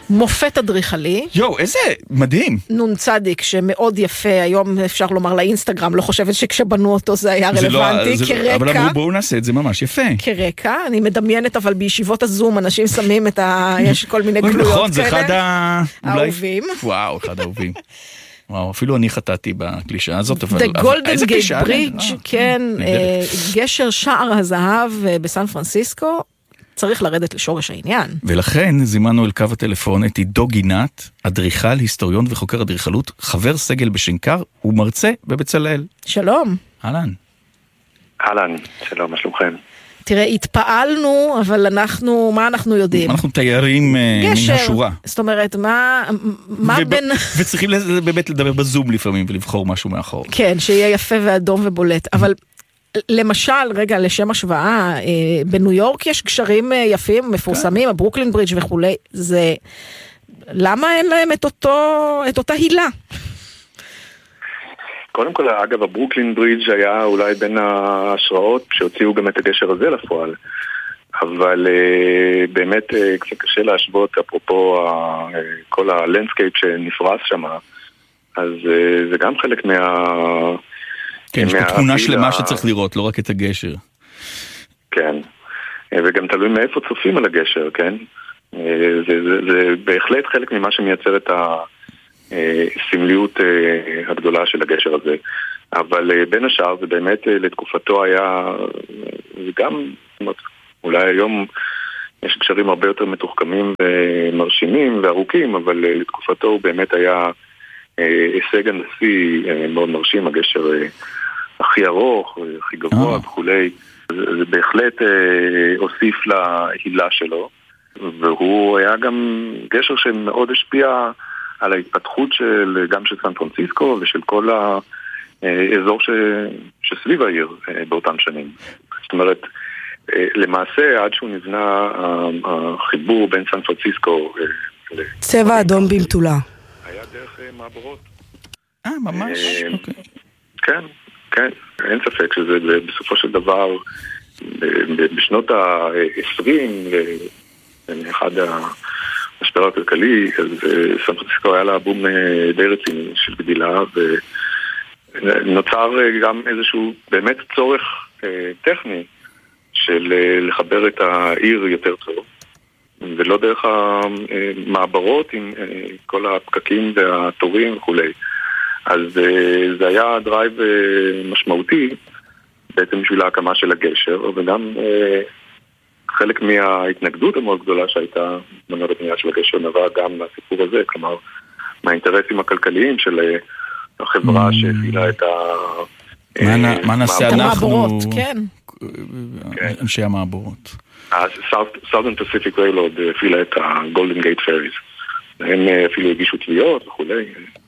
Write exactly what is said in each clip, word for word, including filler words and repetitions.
מופת אדריכלי. יו, איזה מדהים. נון צדיק, שמאוד יפה, היום אפשר לומר לאינסטגרם, לא חושבת שכשבנו אותו זה היה רלוונטי, כרקע. אבל אמרו, בואו נעשה את זה ממש יפה. כרקע, אני מדמיינת, אבל בישיבות הזום, אנשים שמים את ה... יש כל מיני גלויות כאלה. נכון, זה אחד האהובים. וואו, אחד האהובים. וואו, אפילו אני חטאתי בקלישה הזאת, אבל... The Golden Gate Bridge, כן, גשר שער הזהב בסן פרנסיסקו, צריך לרדת לשורש העניין. ולכן זימנו אל קו הטלפון את עידו גינת, אדריכל, היסטוריון וחוקר אדריכלות, חבר סגל בשנקר ומרצה בבצלאל. שלום. אהלן. אהלן, שלום, מה שלומכם? תראה, התפעלנו, אבל אנחנו, מה אנחנו יודעים? אנחנו תיירים מן השורה. זאת אומרת, מה, מה בין... וצריכים באמת לדבר בזום לפעמים ולבחור משהו מאחור. כן, שיהיה יפה ואדום ובולט, אבל... למשל, רגע, לשם השוואה, בניו יורק יש קשרים יפים, מפורסמים, הברוקלין ברידג' וכולי, זה, למה אין להם את אותו, את אותה הילה? קודם כל, אגב, הברוקלין ברידג' היה אולי בין ההשראות שהוציאו גם את הגשר הזה לפועל, אבל באמת קצת קשה להשוות, אפרופו כל הלנדסקייפ שנפרס שם, אז זה גם חלק מה... כן, יש פה תמונה שלמה שצריך לראות, לא רק את הגשר. כן, וגם תלוי מאיפה צופים על הגשר, כן? זה, זה, זה בהחלט חלק ממה שמייצר את הסמליות הגדולה של הגשר הזה. אבל בין השאר זה באמת לתקופתו היה, וגם אולי היום יש קשרים הרבה יותר מתוחכמים ומרשימים וארוכים, אבל לתקופתו הוא באמת היה הישג הנדסי מאוד מרשים, הגשר הכי ארוך, הכי גבוה וכולי. זה בהחלט הוסיף להילה שלו, והוא היה גם גשר שמאוד השפיע על ההתפתחות של, גם של סן פרנסיסקו ושל כל האזור ש, שסביב העיר באותם שנים. זאת אומרת, למעשה עד שהוא נבנה החיבור בין סן פרנסיסקו צבע אדום במתולה. היה דרך מעברות. אה, ממש? אוקיי. כן, כן. אין ספק שזה בסופו של דבר, בשנות ה-עשרים, אחד המשבר הכלכלי, אז סן פרנסיסקו היה לה בום די רציני של גדילה, ונוצר גם איזשהו באמת צורך טכני של לחבר את העיר יותר טוב. ולא דרך המעברות עם כל הפקקים והתורים וכולי. אז זה היה דרייב משמעותי בעצם בשביל ההקמה של הגשר, וגם חלק מההתנגדות המאוד גדולה שהייתה בבנייה של הגשר נבע גם מהסיפור הזה, כלומר מהאינטרסים הכלכליים של החברה שהפעילה את מה נעשה אנחנו אנשי המעברות? ה-Southern Pacific Railroad הפעילה את ה-Golden Gate Ferries. הם אפילו הגישו תביעות וכולי.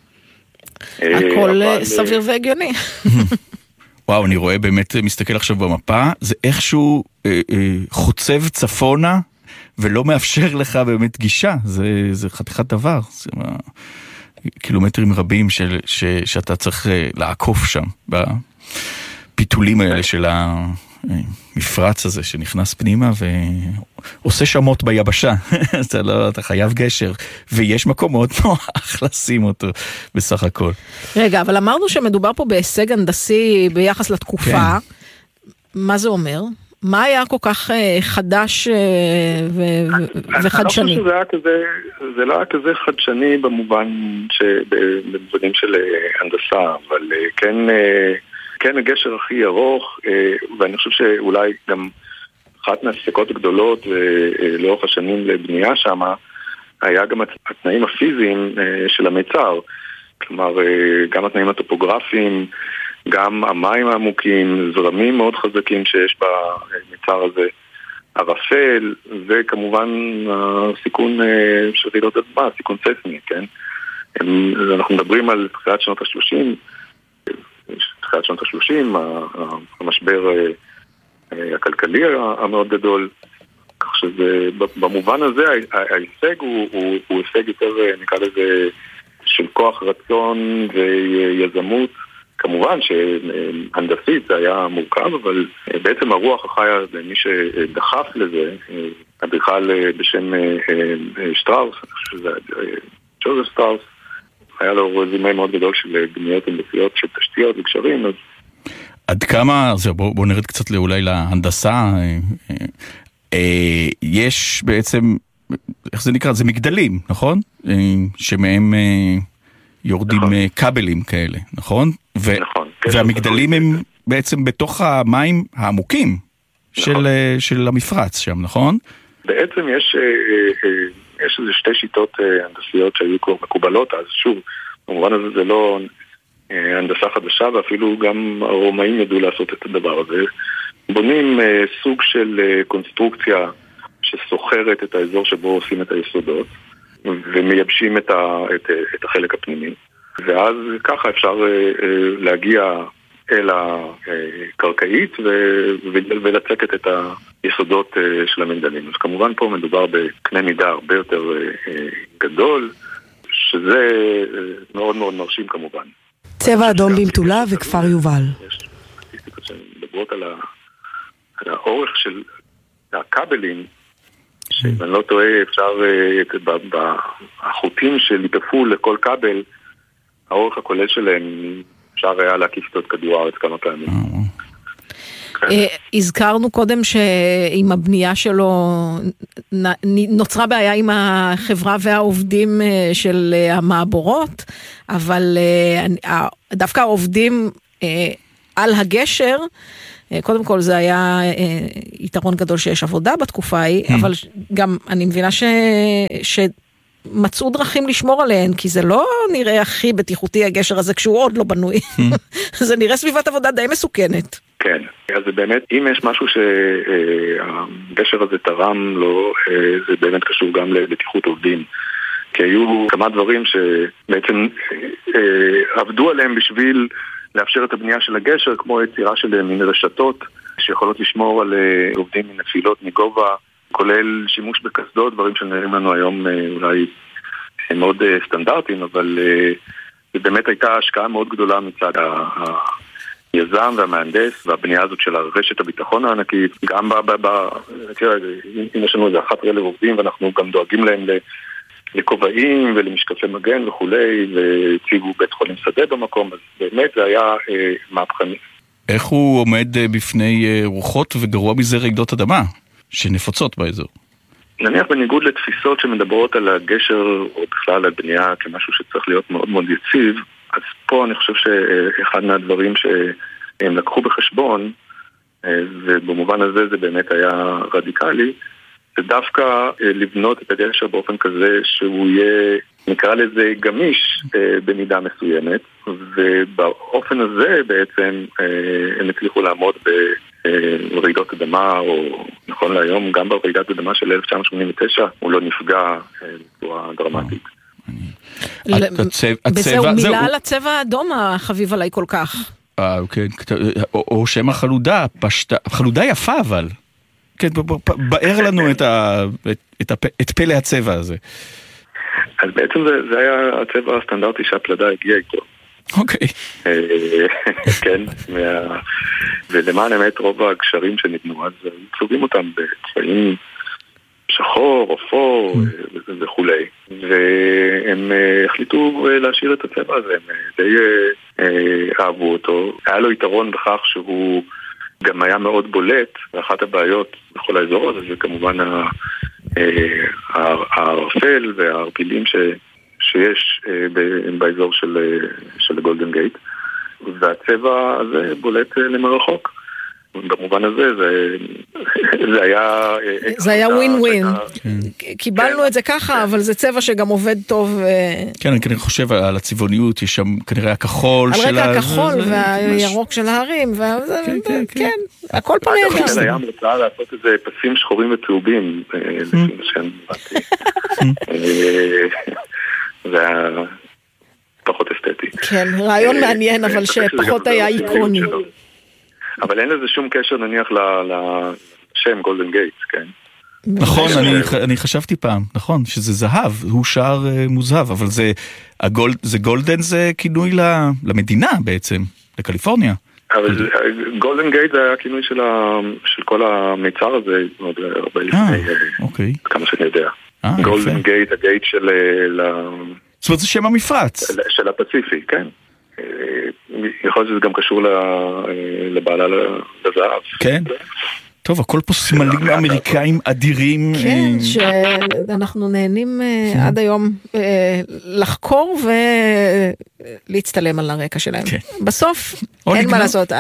הכל סביר והגיוני. וואו, אני רואה באמת, מסתכל עכשיו במפה, זה איכשהו חוצב צפונה, ולא מאפשר לך באמת גישה. זה חתיכת דבר. זה קילומטרים רבים שאתה צריך לעקוף שם, בפיתולים האלה של ה... מפרץ הזה שנכנס פנימה ועושה שמות ביבשה. אתה לא, אתה חייב גשר, ויש מקום מאוד נוח לשים אותו בסך הכל. רגע, אבל אמרנו שמדובר פה בהישג הנדסי ביחס לתקופה. כן. מה זה אומר? מה היה כל כך חדש וחדשני? אני חושב שזה היה כזה, זה לא היה כזה חדשני במובן שבמובנים של הנדסה, אבל כן... כן, הגשר הכי ארוך, ואני חושב שאולי גם אחת מהספקות הגדולות לאורך השנים לבנייה שם, היה גם התנאים הפיזיים של המיצר. כלומר, גם התנאים הטופוגרפיים, גם המים העמוקים, זרמים מאוד חזקים שיש במיצר הזה, הרפל, וכמובן הסיכון של רעידות אדמה, סיכון ססמי, כן? אנחנו מדברים על תחילת שנות ה-שלושים, תחילת שנות ה-שלושים, המשבר הכלכלי המאוד גדול, כך שבמובן הזה ההישג הוא, הוא, הוא הישג יותר, נקרא לזה, של כוח רצון ויזמות כמובן שהנדסית זה היה מורכב, אבל בעצם הרוח החיה, מי שדחף לזה, אדריכל בשם שטראוס, אני חושב שזה ג'וזף שטראוס, היה לו רזומה מאוד גדול של בניות הנדסיות, של תשתיות וקשרים, אז... עד כמה, בואו בוא נרד קצת אולי להנדסה, יש בעצם, איך זה נקרא? זה מגדלים, נכון? שמהם יורדים נכון. כבלים כאלה, נכון? ו- נכון. והמגדלים הם בעצם בתוך המים העמוקים נכון. של, של המפרץ שם, נכון? בעצם יש, יש איזה שתי שיטות הנדסיות שהיו כבר מקובלות, אז שוב, במובן הזה זה לא הנדסה חדשה, ואפילו גם הרומאים ידעו לעשות את הדבר הזה. בונים סוג של קונסטרוקציה שסוחרת את האזור שבו עושים את היסודות, ומייבשים את, ה, את, את החלק הפנימי. ואז ככה אפשר להגיע אל הקרקעית ולצקת את היסודות של המגדלים. אז כמובן פה מדובר בקנה מידה הרבה יותר גדול, שזה מאוד מאוד מרשים כמובן. צבע אדום במתולה וכפר יובל. יש סטטיסטיקות שמדברות על האורך של הכבלים, שאם אני לא טועה, אפשר, בחוטים שליטפו לכל כבל, האורך הכולל שלהם, אפשר היה להקיף את כדור הארץ כמה פעמים. הזכרנו קודם שעם הבנייה שלו נוצרה בעיה עם החברה והעובדים של המעבורות, אבל דווקא העובדים על הגשר, קודם כל זה היה יתרון גדול שיש עבודה בתקופה ההיא, אבל גם אני מבינה ש... שמצאו דרכים לשמור עליהן, כי זה לא נראה הכי בטיחותי הגשר הזה כשהוא עוד לא בנוי. זה נראה סביבת עבודה די מסוכנת. כן, אז זה באמת, אם יש משהו שהגשר הזה תרם לו, זה באמת קשור גם לבטיחות עובדים. כי היו כמה דברים שבעצם עבדו עליהם בשביל לאפשר את הבנייה של הגשר, כמו יצירה של מין רשתות שיכולות לשמור על עובדים מנפילות מגובה, כולל שימוש בקסדות, דברים שנראים לנו היום אולי מאוד סטנדרטיים, אבל זה באמת הייתה השקעה מאוד גדולה מצד היזם והמהנדס, והבנייה הזאת של הרשת הביטחון הענקית, גם ב... אם יש לנו איזה אחת רלב עובדים, ואנחנו גם דואגים להם לכובעים ולמשקפי מגן וכולי, והציגו בית חולים שדה במקום, אז באמת זה היה מהפכני. איך הוא עומד בפני רוחות וגרוע מזה רעידות אדמה שנפוצות באזור? נניח בניגוד לתפיסות שמדברות על הגשר או בכלל על בנייה כמשהו שצריך להיות מאוד מאוד יציב, אז פה אני חושב שאחד מהדברים שהם לקחו בחשבון, ובמובן הזה זה באמת היה רדיקלי, זה דווקא לבנות את הגשר באופן כזה שהוא יהיה, נקרא לזה, גמיש במידה מסוימת, ובאופן הזה בעצם הם הצליחו לעמוד ברעידות אדמה, או נכון להיום, גם ברעידת אדמה של אלף תשע מאות שמונים ותשע, הוא לא נפגע בצורה דרמטית. בזה הוא מילה על הצבע האדום החביב עליי כל כך. אה, אוקיי, או שם החלודה, חלודה יפה אבל. כן, בער לנו את פלא הצבע הזה. אז בעצם זה היה הצבע הסטנדרטי שהפלדה הגיעה איתו. אוקיי. כן, ולמען האמת רוב הגשרים שנבנו, אז צובעים אותם בצבעים שחור, אפור וכולי. והם החליטו להשאיר את הצבע הזה, הם די אהבו אותו. היה לו יתרון בכך שהוא גם היה מאוד בולט, ואחת הבעיות בכל האזור הזה זה כמובן הערפל והערפילים שיש באזור של הגולדן גייט, והצבע הזה בולט למרחוק. במובן הזה זה היה... זה היה ווין ווין. קיבלנו את זה ככה, אבל זה צבע שגם עובד טוב. כן, אני כנראה חושב על הצבעוניות, יש שם כנראה הכחול של... על רקע הכחול והירוק של ההרים, כן, הכל פה נהדר. זה היה מוצאה לעשות איזה פסים שחורים וצהובים, לפי מה שאני באתי. זה היה פחות אסתטי. כן, רעיון מעניין, אבל שפחות היה איקוני. אבל אין לזה שום קשר נניח לשם גולדן גייט, כן? נכון, אני חשבתי פעם, נכון, שזה זהב, הוא שער מוזהב, אבל זה גולדן זה כינוי למדינה בעצם, לקליפורניה. אבל גולדן גייט זה היה הכינוי של כל המיצר הזה, עוד הרבה לפני, כמה שאני יודע. גולדן גייט, הגייט של... זאת אומרת, זה שם המפרץ. של הפציפי, כן. יכול להיות שזה גם קשור לבעלה לזהב. כן. טוב, הכל פה סמלים אמריקאים אדירים. כן, שאנחנו נהנים עד היום לחקור ולהצטלם על הרקע שלהם. בסוף, אין מה לעשות,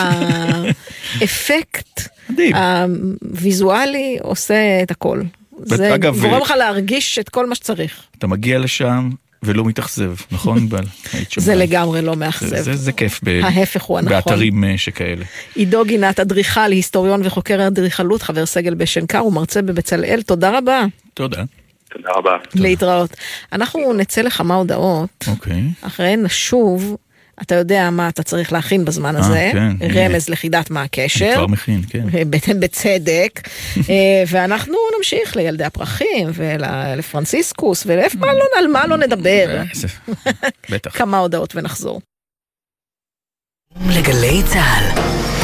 האפקט הוויזואלי עושה את הכל. זה גורם לך להרגיש את כל מה שצריך. אתה מגיע לשם ולא מתאכזב, נכון? זה לגמרי לא מאכזב. זה כיף ההפך הוא הנכון. באתרים שכאלה. עידו גינת, אדריכל, היסטוריון וחוקר אדריכלות, חבר סגל בשנקר ומרצה בבצלאל. תודה רבה. תודה. תודה רבה. להתראות. אנחנו נצא לכמה הודעות. אוקיי. אחריהן נשוב, אתה יודע מה אתה צריך להכין בזמן הזה, רמז לחידת מה הקשר. אני כבר מכין, כן. בצדק. ואנחנו נמשיך לילדי הפרחים ולפרנסיסקוס, ועל מה לא נדבר. בטח. כמה הודעות ונחזור. לגלי צהל.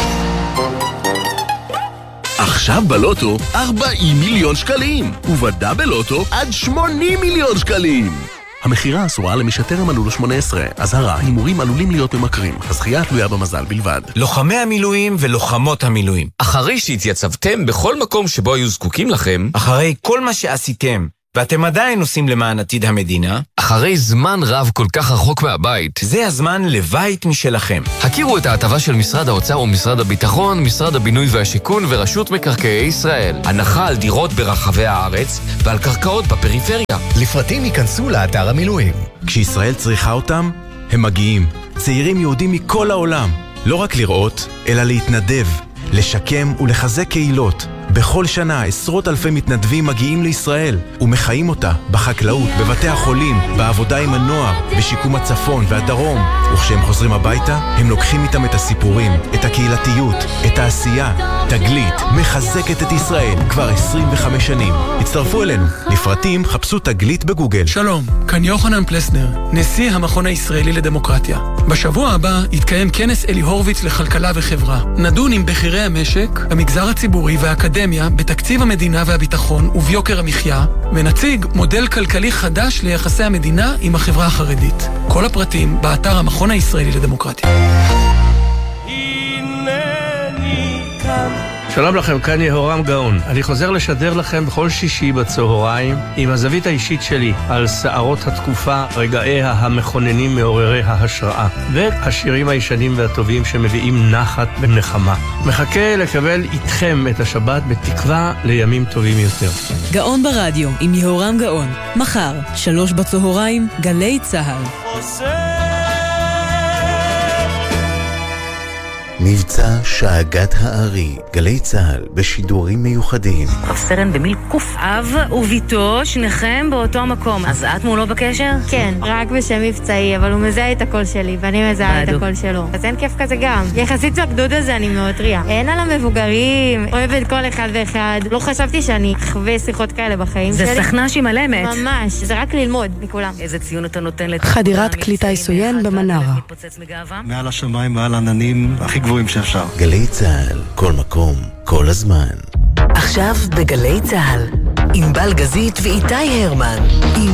עכשיו בלוטו ארבעים מיליון שקלים, ובדאבל לוטו עד שמונים מיליון שקלים. המחירה אסורה למי שטרם מלאו לו שמונה עשרה. אזהרה, הימורים עלולים להיות ממכרים. הזכייה תלויה במזל בלבד. לוחמי המילואים ולוחמות המילואים. אחרי שהתייצבתם בכל מקום שבו היו זקוקים לכם, אחרי כל מה שעשיתם, ואתם עדיין עושים למען עתיד המדינה, אחרי זמן רב כל כך רחוק מהבית, זה הזמן לבית משלכם. הכירו את ההטבה של משרד האוצר ומשרד הביטחון, משרד הבינוי והשיכון ורשות מקרקעי ישראל. הנחה על דירות ברחבי הארץ ועל קרקעות בפריפריה. לפרטים ייכנסו לאתר המילואים. כשישראל צריכה אותם, הם מגיעים. צעירים יהודים מכל העולם. לא רק לראות, אלא להתנדב, לשקם ולחזק קהילות. בכל שנה עשרות אלפי מתנדבים מגיעים לישראל ומחיים אותה בחקלאות, בבתי החולים, בעבודה עם הנוער, בשיקום הצפון והדרום. וכשהם חוזרים הביתה, הם לוקחים איתם את הסיפורים, את הקהילתיות, את העשייה. תגלית מחזקת את ישראל כבר עשרים וחמש שנים. הצטרפו אלינו. לפרטים חפשו תגלית בגוגל. שלום, כאן יוחנן פלסנר, נשיא המכון הישראלי לדמוקרטיה. בשבוע הבא יתקיים כנס אלי הורביץ לכלכלה וחברה. נדון עם בכירי המשק, המגזר הציבורי והאקדמיה בתקציב המדינה והביטחון וביוקר המחיה, ונציג מודל כלכלי חדש ליחסי המדינה עם החברה החרדית. כל הפרטים באתר המכון הישראלי לדמוקרטיה. שלום לכם, כאן יהורם גאון. אני חוזר לשדר לכם בכל שישי בצהריים עם הזווית האישית שלי על שערות התקופה, רגעיה המכוננים מעוררי ההשראה, והשירים הישנים והטובים שמביאים נחת ונחמה. מחכה לקבל איתכם את השבת בתקווה לימים טובים יותר. גאון ברדיו עם יהורם גאון. מחר, שלוש בצהריים, גלי צהל. מבצע שאגת הארי, גלי צהל בשידורים מיוחדים. רב סרן במיל קוף. אב וביתו, שניכם באותו המקום. אז את מולו בקשר? כן, רק בשם מבצעי, אבל הוא מזהה את הקול שלי, ואני מזהה את הקול שלו. אז אין כיף כזה גם. יחסית בגדוד הזה אני מאוד טריה. אין על המבוגרים, אוהבת כל אחד ואחד. לא חשבתי שאני אחווה שיחות כאלה בחיים שלי. זה סכנה שהיא מלמת. ממש, זה רק ללמוד מכולם. איזה ציון אתה נותן לתת? חדירת קליטה סוין במנרה. מעל השמיים, מעל עננים, הכי גבוהים שאפשר. גלי צהל, כל מקום, כל הזמן. עכשיו בגלי צהל, עם בל גזית ואיתי הרמן, עם